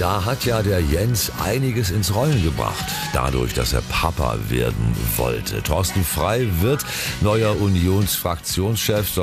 Da hat ja der Jens einiges ins Rollen gebracht, dadurch, dass er Papa werden wollte. Thorsten Frey wird neuer Unionsfraktionschef.